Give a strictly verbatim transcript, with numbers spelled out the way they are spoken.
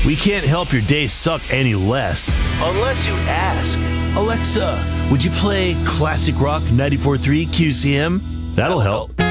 We can't help your day suck any less. Unless you ask. Alexa, would you play Classic Rock ninety-four point three Q C M? That'll help.